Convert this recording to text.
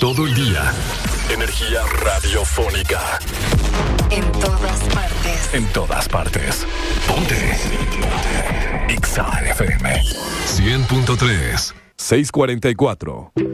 todo el día. Energía radiofónica. En todas partes. En todas partes. Ponte. Exa FM 100.3. 644.